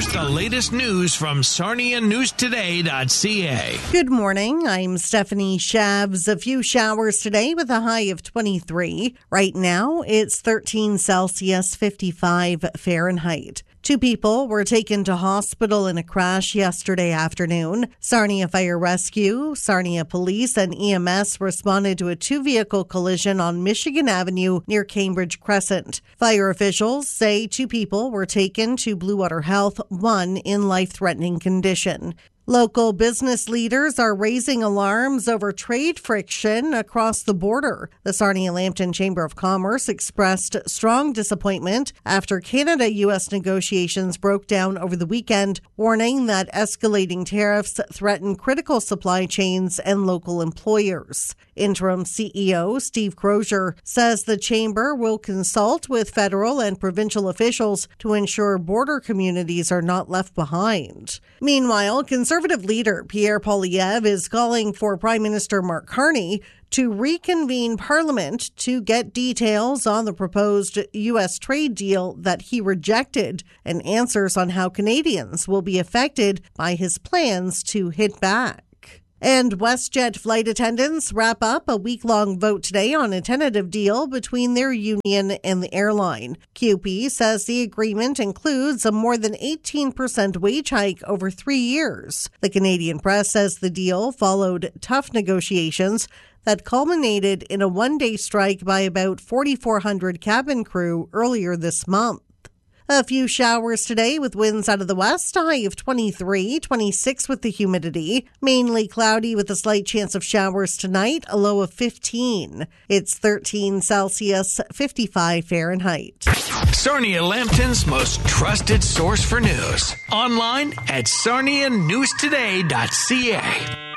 Here's the latest news from SarniaNewsToday.ca. Good morning. I'm Stephanie Shabs. A few showers today with a high of 23. Right now, it's 13 Celsius, 55 Fahrenheit. 2 people were taken to hospital in a crash yesterday afternoon. Sarnia Fire Rescue, Sarnia Police, and EMS responded to a 2-vehicle collision on Michigan Avenue near Cambridge Crescent. Fire officials say 2 people were taken to Blue Water Health, 1 in life-threatening condition. Local business leaders are raising alarms over trade friction across the border. The Sarnia-Lambton Chamber of Commerce expressed strong disappointment after Canada-U.S. negotiations broke down over the weekend, warning that escalating tariffs threaten critical supply chains and local employers. Interim CEO Steve Crozier says the chamber will consult with federal and provincial officials to ensure border communities are not left behind. Meanwhile, Conservative leader Pierre Poilievre is calling for Prime Minister Mark Carney to reconvene Parliament to get details on the proposed U.S. trade deal that he rejected and answers on how Canadians will be affected by his plans to hit back. And WestJet flight attendants wrap up a week-long vote today on a tentative deal between their union and the airline. CUPE says the agreement includes a more than 18% wage hike over 3 years. The Canadian Press says the deal followed tough negotiations that culminated in a one-day strike by about 4,400 cabin crew earlier this month. A few showers today with winds out of the west, a high of 23, 26 with the humidity. Mainly cloudy with a slight chance of showers tonight, a low of 15. It's 13 Celsius, 55 Fahrenheit. Sarnia-Lambton's most trusted source for news. Online at SarniaNewsToday.ca.